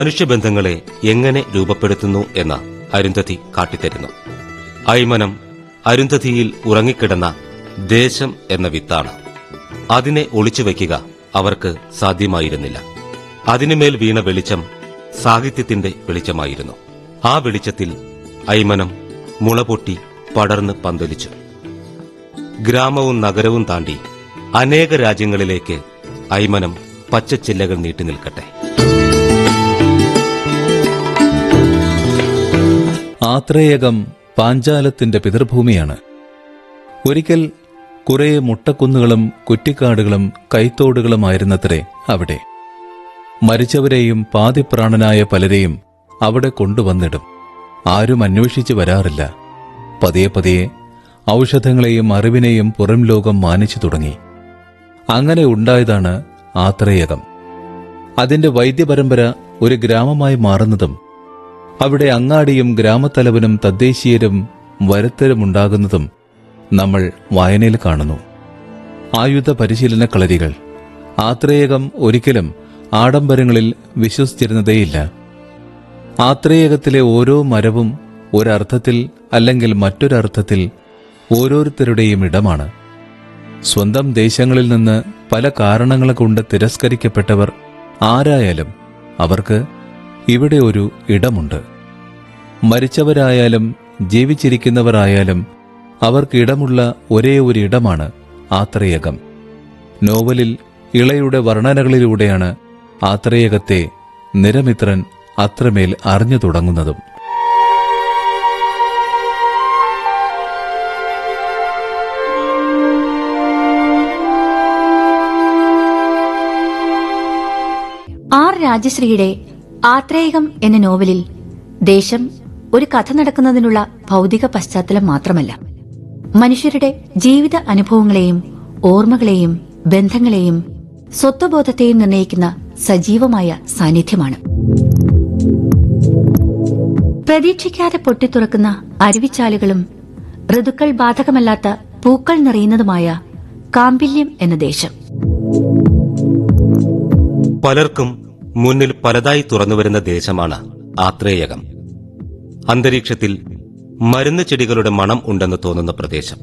മനുഷ്യബന്ധങ്ങളെ എങ്ങനെ രൂപപ്പെടുത്തുന്നു എന്ന് അരുന്ധതി കാട്ടിത്തരുന്നു. അയ്മനം അരുന്ധതിയിൽ ഉറങ്ങിക്കിടന്ന ദേശം എന്ന വിത്താണ്. അതിനെ ഒളിച്ചുവെക്കുക അവർക്ക് സാധ്യമായിരുന്നില്ല. അതിനുമേൽ വീണ വെളിച്ചം സാഹിത്യത്തിന്റെ വെളിച്ചമായിരുന്നു. ആ വെളിച്ചത്തിൽ അയ്മനം മുളപൊട്ടി പടർന്ന് പന്തലിച്ചു. ഗ്രാമവും നഗരവും താണ്ടി അനേക രാജ്യങ്ങളിലേക്ക് അയ്മനം പച്ചച്ചില്ലകൾ നീട്ടി നിൽക്കട്ടെ. ആത്രേയകം പാഞ്ചാലത്തിന്റെ പിതൃഭൂമിയാണ്. ഒരിക്കൽ കുറെ മുട്ടക്കുന്നുകളും കുറ്റിക്കാടുകളും കൈത്തോടുകളുമായിരുന്നത്രേ അവിടെ. മരിച്ചവരെയും പാതിപ്രാണനായ പലരെയും അവിടെ കൊണ്ടുവന്നിടും. ആരും അന്വേഷിച്ചു വരാറില്ല. പതിയെ പതിയെ ഔഷധങ്ങളെയും അറിവിനെയും പുറം ലോകം മാനിച്ചു തുടങ്ങി. അങ്ങനെ ഉണ്ടായതാണ് ആത്രേയകം. അതിന്റെ വൈദ്യപരമ്പര ഒരു ഗ്രാമമായി മാറുന്നതും അവിടെ അങ്ങാടിയും ഗ്രാമത്തലവനും തദ്ദേശീയരും വരുത്തരുമുണ്ടാകുന്നതും നമ്മൾ വായനയിൽ കാണുന്നു. ആയുധ പരിശീലന കളരികൾ. ആത്രേയകം ഒരിക്കലും ആഡംബരങ്ങളിൽ വിശ്വസിച്ചിരുന്നതേയില്ല. ആത്രേയകത്തിലെ ഓരോ മരവും ഒരർത്ഥത്തിൽ അല്ലെങ്കിൽ മറ്റൊരർത്ഥത്തിൽ ഓരോരുത്തരുടെയും ഇടമാണ്. സ്വന്തം ദേശങ്ങളിൽ നിന്ന് പല കാരണങ്ങൾ കൊണ്ട് തിരസ്കരിക്കപ്പെട്ടവർ ആരായാലും അവർക്ക് ഇവിടെ ഒരു ഇടമുണ്ട്. മരിച്ചവരായാലും ജീവിച്ചിരിക്കുന്നവരായാലും അവർക്കിടമുള്ള ഒരേ ഒരു ഇടമാണ് ആത്രേയകം. നോവലിൽ ഇളയുടെ വർണ്ണനകളിലൂടെയാണ് ആത്രേയകത്തെ നിരമിത്രൻ അത്രമേൽ അറിഞ്ഞു തുടങ്ങുന്നതും. ആർ രാജശ്രീയുടെ ആത്രേയകം എന്ന നോവലിൽ ദേശം ഒരു കഥ നടക്കുന്നതിനുള്ള ഭൗതിക പശ്ചാത്തലം മാത്രമല്ല, മനുഷ്യരുടെ ജീവിത അനുഭവങ്ങളെയും ഓർമ്മകളെയും ബന്ധങ്ങളെയും സ്വത്വബോധത്തെയും നിർണയിക്കുന്ന സജീവമായ സാന്നിധ്യമാണ്. പ്രതീക്ഷിക്കാതെ പൊട്ടിത്തുറക്കുന്ന അരുവിച്ചാലുകളും ഋതുക്കൾ ബാധകമല്ലാത്ത പൂക്കൾ നിറയുന്നതുമായ കാമ്പില്യം എന്ന ദേശം. പലർക്കും മുന്നിൽ പലതായി തുറന്നുവരുന്ന ദേശമാണ് ആത്രേയകം. അന്തരീക്ഷത്തിൽ മരുന്ന് ചെടികളുടെ മണം ഉണ്ടെന്ന് തോന്നുന്ന പ്രദേശം.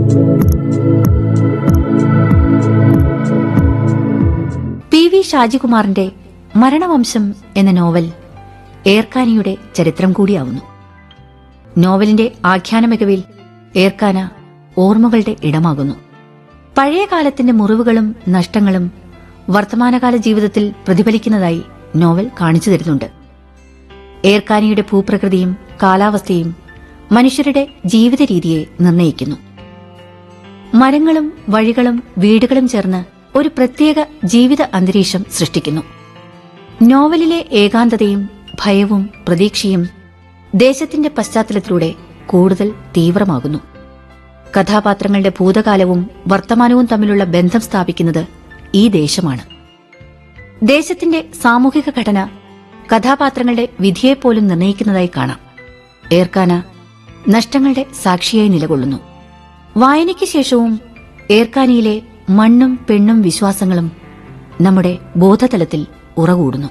പി.വി. ഷാജികുമാറിന്റെ മരണവംശം എന്ന നോവൽ ഏർക്കാനിയുടെ ചരിത്രം കൂടിയാവുന്നു. നോവലിന്റെ ആഖ്യാന മികവിൽ ഏർക്കാന ഓർമ്മകളുടെ ഇടമാകുന്നു. പഴയ കാലത്തിന്റെ മുറിവുകളും നഷ്ടങ്ങളും വർത്തമാനകാല ജീവിതത്തിൽ പ്രതിഫലിക്കുന്നതായി നോവൽ കാണിച്ചു തരുന്നുണ്ട്. ഏർക്കാനിയുടെ ഭൂപ്രകൃതിയും കാലാവസ്ഥയും മനുഷ്യരുടെ ജീവിത രീതിയെ നിർണയിക്കുന്നു. മരങ്ങളും വഴികളും വീടുകളും ചേർന്ന് ഒരു പ്രത്യേക ജീവിത അന്തരീക്ഷം സൃഷ്ടിക്കുന്നു. നോവലിലെ ഏകാന്തതയും ഭയവും പ്രതീക്ഷയും ദേശത്തിന്റെ പശ്ചാത്തലത്തിലൂടെ കൂടുതൽ തീവ്രമാകുന്നു. കഥാപാത്രങ്ങളുടെ ഭൂതകാലവും വർത്തമാനവും തമ്മിലുള്ള ബന്ധം സ്ഥാപിക്കുന്നത് ഈ ദേശമാണ്. ദേശത്തിന്റെ സാമൂഹിക ഘടന കഥാപാത്രങ്ങളുടെ വിധിയെപ്പോലും നിർണയിക്കുന്നതായി കാണാം. ഏർക്കാന നഷ്ടങ്ങളുടെ സാക്ഷിയായി നിലകൊള്ളുന്നു. വായനയ്ക്ക് ശേഷവും ഏർക്കാനിയിലെ മണ്ണും പെണ്ണും വിശ്വാസങ്ങളും നമ്മുടെ ബോധതലത്തിൽ ഉറകൂടുന്നു.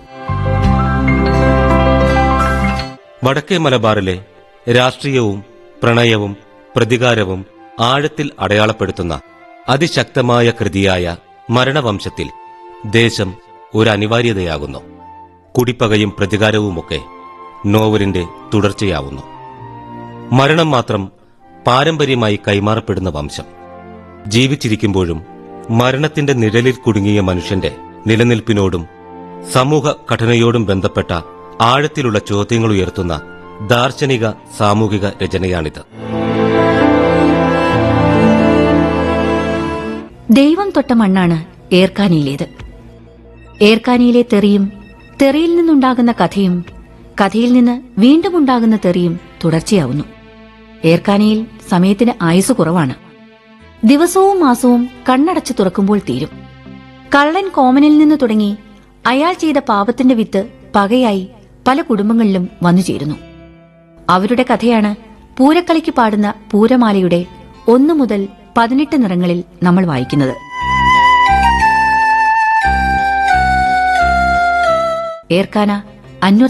വടക്കേ മലബാറിലെ രാഷ്ട്രീയവും പ്രണയവും പ്രതികാരവും ആഴത്തിൽ അടയാളപ്പെടുത്തുന്ന അതിശക്തമായ കൃതിയായ മരണവംശത്തിൽ ദേശം ഒരു അനിവാര്യതയാകുന്നു. കുടിപ്പകയും പ്രതികാരവുമൊക്കെ നോവലിന്റെ തുടർച്ചയാവുന്നു. മരണം മാത്രം പാരമ്പര്യമായി കൈമാറപ്പെടുന്ന വംശം. ജീവിച്ചിരിക്കുമ്പോഴും മരണത്തിന്റെ നിഴലിൽ കുടുങ്ങിയ മനുഷ്യന്റെ നിലനിൽപ്പിനോടും സമൂഹ ഘടനയോടും ബന്ധപ്പെട്ട ആഴത്തിലുള്ള ചോദ്യങ്ങൾ ഉയർത്തുന്ന ദാർശനിക സാമൂഹിക രചനയാണിത്. ദൈവം തൊട്ട മണ്ണാണ് ഏർക്കാനിയിലേത്. ഏർക്കാനിയിലെ തെറിയും തെറിയിൽ നിന്നുണ്ടാകുന്ന കഥയും കഥയിൽ നിന്ന് വീണ്ടും ഉണ്ടാകുന്ന തെറിയും തുടർച്ചയാവുന്നു. ഏർക്കാനിയിൽ സമയത്തിന് ആയുസ് കുറവാണ്. ദിവസവും മാസവും കണ്ണടച്ചു തുറക്കുമ്പോൾ തീരും. കള്ളൻ കോമനിൽ നിന്ന് തുടങ്ങി അയാൾ ചെയ്ത പാപത്തിന്റെ വിത്ത് പകയായി പല കുടുംബങ്ങളിലും വന്നുചേരുന്നു. അവരുടെ കഥയാണ് പൂരക്കളിക്ക് പാടുന്ന പൂരമാലയുടെ 1 മുതൽ 18 നിറങ്ങളിൽ നമ്മൾ വായിക്കുന്നത്. ഏർക്കാന അന്വർ